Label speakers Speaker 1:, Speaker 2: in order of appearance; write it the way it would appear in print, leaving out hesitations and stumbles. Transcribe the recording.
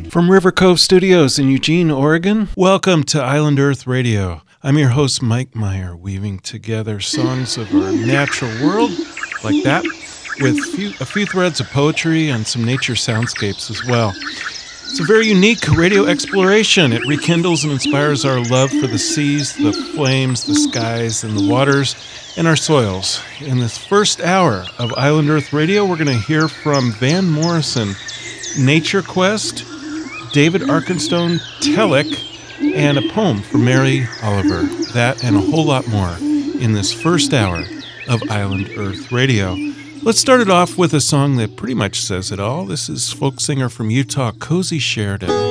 Speaker 1: From River Cove Studios in Eugene, Oregon, welcome to Island Earth Radio. I'm your host, Mike Meyer, weaving together songs of our natural world, like that, with a few threads of poetry and some nature soundscapes as well. It's a very unique radio exploration. It rekindles and inspires our love for the seas, the flames, the skies, and the waters, and our soils. In this first hour of Island Earth Radio, we're going to hear from Van Morrison, Nature Quest, David Arkenstone Telek, and a poem from Mary Oliver. That and a whole lot more in this first hour of Island Earth Radio. Let's start it off with a song that pretty much says it all. This is folk singer from Utah, Cozy Sheridan.